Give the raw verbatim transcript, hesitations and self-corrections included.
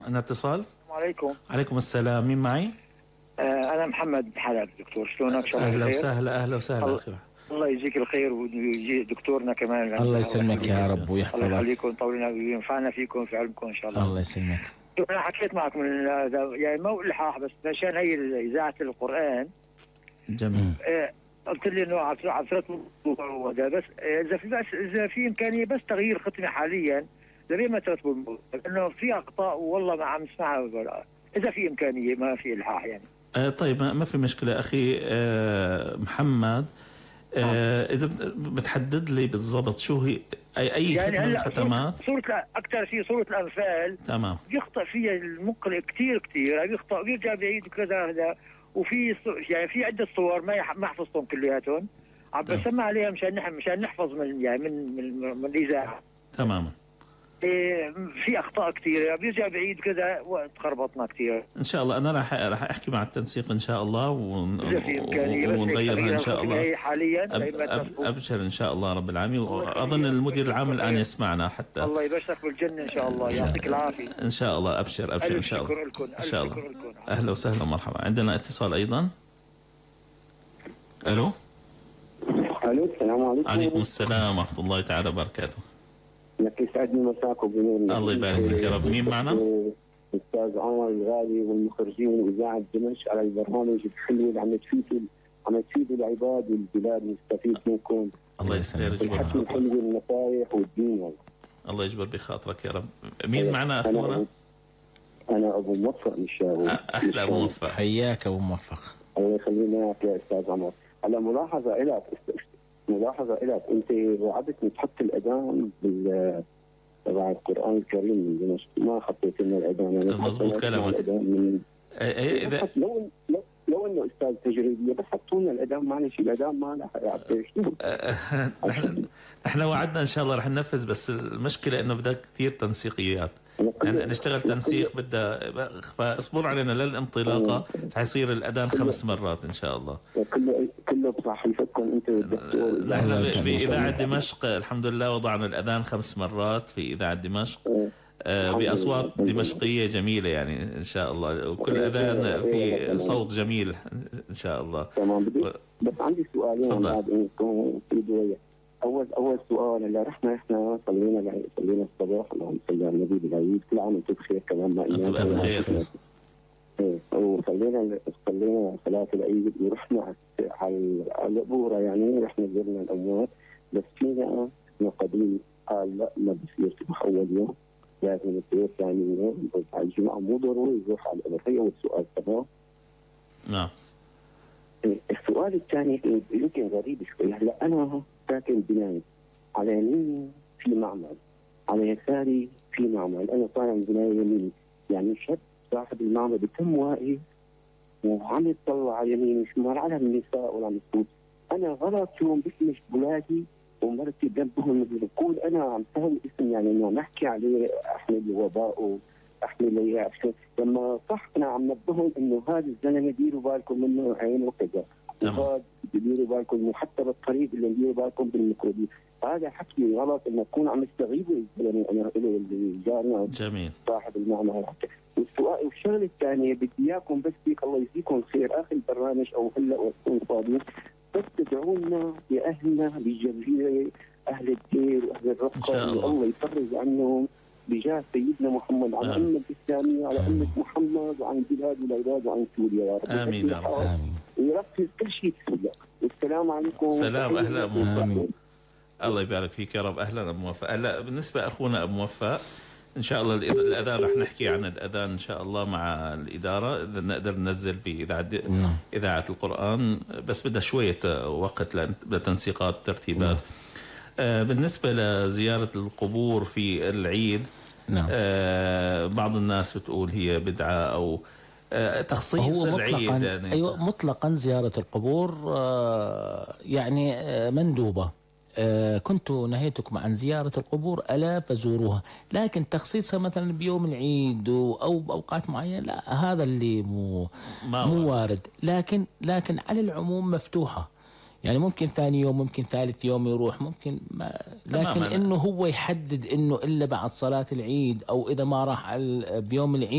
أنا اتصال. السلام عليكم. عليكم السلام، مين معي؟ آه أنا محمد حلب. دكتور شلونك؟ شلونك؟ أهلا وسهلا. أهلا وسهلا أخي. الله يجزيك الخير ويجي دكتورنا كمان. الله يسلمك يا رب ويحفظك. الله يخليكم، طولنا وينفعنا فيكم في علمكم إن شاء الله. الله يسلمك. أنا حكيت معك من يعني مو إلحاح بس عشان هي إذاعة القرآن. جميل. آه قلت لي إنه عثرت وده بس إذا في بس إذا في إمكانية بس تغيير ختمة حاليا ليه ما ترتبوا الموضوع؟ لأنه في أخطاء والله ما عم نسمعها. إذا في إمكانية ما في إلحاح يعني. آه طيب ما في مشكلة أخي آه محمد. آه إذا بتحدد لي بالضبط شو هي أي أي يعني ختمة من الختمات؟ صورة أكثر شيء صورة الأنفال. تمام. بيخطأ فيها المقرئ كثير كثير، بيخطأ بيرجع بعيد وكذا هذا، وفي يعني في عدة صور ما ما حفظتهم كلياتهم، عم بسمع عليها مشان نحن مشان نحفظ من يعني من من, من الإذاعة. تماما. إيه في أخطاء كثيرة بيرجع بعيد كذا وقت خربطنا كثير. إن شاء الله أنا راح راح أحكي مع التنسيق إن شاء الله ون... ونغيرها إن شاء الله. حاليا أب... أب... أبشر إن شاء الله رب العالمين. وأظن المدير العام الآن يسمعنا حتى. الله يبشرك بالجنة إن شاء الله، يعطيك العافية. إن شاء الله. أبشر أبشر إن شاء الله. إن شاء الله. أهلا وسهلا ومرحبا. عندنا اتصال أيضا. ألو. ألو السلام عليكم. عليكم السلام ورحمة الله تعالى وبركاته. لك يسعدني مساكم بنور. الله يبارك فيك يا رب. مين معنا؟ أستاذ عمر الغالي والمخرجين وإذاعة دمشق على البرنامج الحلو اللي عم تفيدوا عم تفيدوا العباد والبلاد نستفيد منكم. الله يسلمك. الحكي الحلو والنصائح والدين والله. الله يجبر بخاطرك يا رب. مين معنا أخونا؟ أنا أبو موفق مشاوي. أحلى أبو موفق. حياك أبو موفق. الله يخلينا يا أستاذ عمر. هلا ملاحظة إلك ملاحظة إلك أنت وعدتني تحط الأذان بال تبع القرآن الكريم من دمشق، ما حطيت لنا الأذان. يعني مضبوط كلامك. من... أي إذا لو لو لو إنه أستاذ تجريبية بس حطوا لنا الأذان، معلش الأذان ما له حيعطي شنو. نحن نحن وعدنا إن شاء الله رح ننفذ، بس المشكلة إنه بدها كثير تنسيقيات. يعني نشتغل تنسيق بدها، فاصبر علينا للانطلاقة رح يصير الأذان خمس مرات إن شاء الله. كله كله بصحيفتكم أنت والدكتور. نحن بإذاعة دمشق الحمد لله وضعنا الأذان خمس مرات في إذاعة دمشق بأصوات دمشقية جميلة يعني إن شاء الله، وكل أذان في صوت جميل إن شاء الله. تمام. بس عندي سؤالين بعد إنكم تريدوا. أول أول سؤال اللي رحنا إحنا صلينا صلينا الصباح اللهم صل على النبي بالعيد، كل عام وأنتم بخير كمان ما أنتم بخير. إيه وصلينا صلينا صلاة العيد ورحنا على القبورة يعني رحنا زرنا الأموات، بس فينا قديم قال لا ما بصير تروح أول يوم، لازم تصير ثاني يوم، على الجمعة مو ضروري يروح على القبر. هو السؤال تمام؟ نعم. السؤال الثاني يمكن غريب شوي. هلا أنا ساكن بناية، على يميني في معمل، على يساري في معمل، أنا طالع من بناية يمين، يعني شاب صاحب المعمل بتم واقف وعم يطلع على يمين وشمال على النساء وعلى النسوان. أنا غلط يوم بسمش بلادي ومرتي جنبهم بقول أنا عم سوي اسم يعني إنه نحكي عليه أحمل الوباء وأحمل إياه، لما صح أنا عم نبههم إنه هذا الزلمة ديروا بالكم منه عين وكذا، وهذا ديروا بالكم وحتى بالطريق اللي ديروا بالكم بالميكروبي. هذا حكي غلط إنه تكون عم تستغيبوا الزلمة أنا إله اللي جارنا جميل صاحب المعمل. والسؤال والشغله الثانيه بدي اياكم بس فيك الله يجزيكم خير اخر البرنامج او هلا وتكون فاضيين بس تدعوا لنا لاهلنا بالجزيره، اهل الدير واهل الرقه الله. الله يفرج عنهم بجاه سيدنا محمد عن الامه الاسلاميه على امه محمد وعن بلاد العباد وعن سوريا يا رب. امين يا رب. امين. ويركز كل شيء سوريا. والسلام عليكم. سلام. اهلا ابو موفق. الله يبارك فيك يا رب. اهلا ابو موفق. هلا بالنسبه اخونا ابو موفق إن شاء الله الأذان رح نحكي عن الأذان إن شاء الله مع الإدارة إذا نقدر ننزل بإذاعة إذاعة القرآن، بس بدها شوية وقت لتنسيقات ترتيبات. آه بالنسبة لزيارة القبور في العيد نعم. آه بعض الناس بتقول هي بدعة أو آه تخصيص العيد يعني. أيوة مطلقا زيارة القبور آه يعني آه مندوبة. آه كنت نهيتكم عن زيارة القبور ألا فزوروها، لكن تخصيصها مثلا بيوم العيد أو بأوقات معينة لا، هذا اللي مو مو وارد. لكن لكن على العموم مفتوحة، يعني ممكن ثاني يوم ممكن ثالث يوم يروح ممكن ما، لكن إنه هو يحدد إنه إلا بعد صلاة العيد أو إذا ما راح بيوم العيد